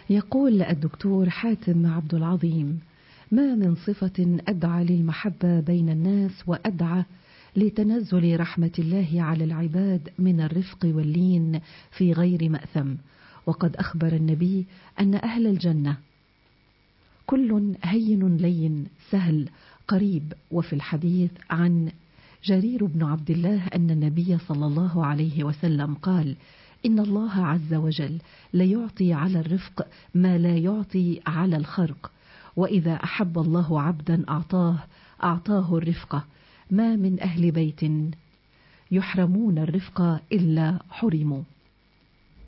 يقول الدكتور حاتم عبد العظيم: ما من صفة أدعى للمحبة بين الناس وأدعى لتنزل رحمة الله على العباد من الرفق واللين في غير مأثم. وقد أخبر النبي أن أهل الجنة كل هين لين سهل قريب. وفي الحديث عن جرير بن عبد الله أن النبي صلى الله عليه وسلم قال: إن الله عز وجل ليعطي على الرفق ما لا يعطي على الخرق، وإذا أحب الله عبدا أعطاه الرفقة. ما من أهل بيت يحرمون الرفقة إلا حرموا.